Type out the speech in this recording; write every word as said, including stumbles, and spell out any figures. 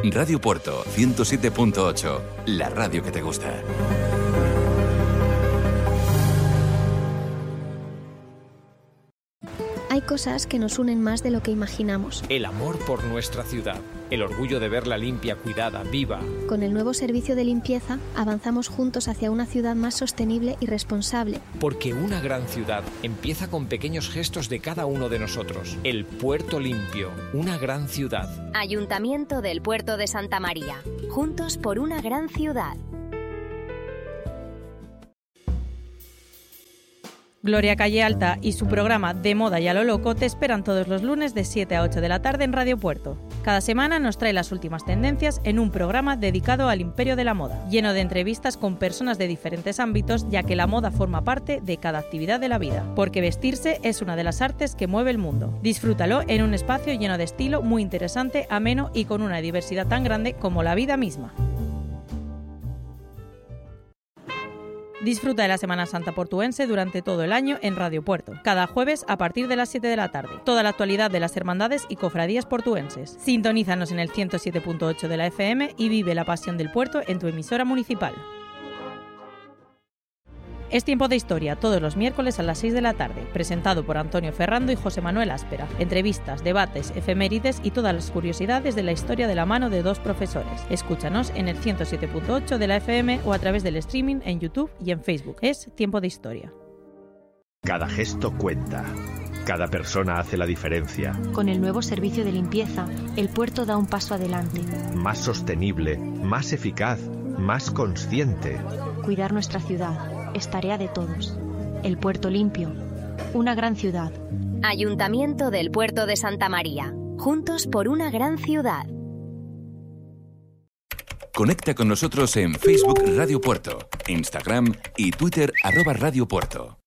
Radio Puerto ciento siete punto ocho, la radio que te gusta. Hay cosas que nos unen más de lo que imaginamos. El amor por nuestra ciudad, el orgullo de verla limpia, cuidada, viva. Con el nuevo servicio de limpieza, avanzamos juntos hacia una ciudad más sostenible y responsable. Porque una gran ciudad empieza con pequeños gestos de cada uno de nosotros. El Puerto Limpio, una gran ciudad. Ayuntamiento del Puerto de Santa María. Juntos por una gran ciudad. Gloria Calle Alta y su programa De Moda y a lo Loco te esperan todos los lunes de siete a ocho de la tarde en Radio Puerto. Cada semana nos trae las últimas tendencias en un programa dedicado al imperio de la moda, lleno de entrevistas con personas de diferentes ámbitos, ya que la moda forma parte de cada actividad de la vida, porque vestirse es una de las artes que mueve el mundo. Disfrútalo en un espacio lleno de estilo, muy interesante, ameno y con una diversidad tan grande como la vida misma. Disfruta de la Semana Santa portuense durante todo el año en Radio Puerto, cada jueves a partir de las siete de la tarde. Toda la actualidad de las hermandades y cofradías portuenses. Sintonízanos en el ciento siete punto ocho de la F M y vive la pasión del puerto en tu emisora municipal. Es Tiempo de Historia, todos los miércoles a las seis de la tarde, presentado por Antonio Ferrando y José Manuel Áspera. Entrevistas, debates, efemérides y todas las curiosidades de la historia de la mano de dos profesores. Escúchanos en el ciento siete punto ocho de la F M o a través del streaming en YouTube y en Facebook. Es Tiempo de Historia. Cada gesto cuenta. Cada persona hace la diferencia. Con el nuevo servicio de limpieza, el puerto da un paso adelante. Más sostenible, más eficaz, más consciente. Cuidar nuestra ciudad es tarea de todos. El Puerto Limpio, una gran ciudad. Ayuntamiento del Puerto de Santa María. Juntos por una gran ciudad. Conecta con nosotros en Facebook Radio Puerto, Instagram y Twitter arroba Radio Puerto.